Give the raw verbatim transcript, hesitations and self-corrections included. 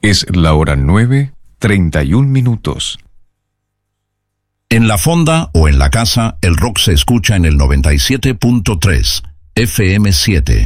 Es la hora nueve, treinta y un minutos. En la fonda o en la casa, el rock se escucha en el noventa y siete punto tres, F M siete.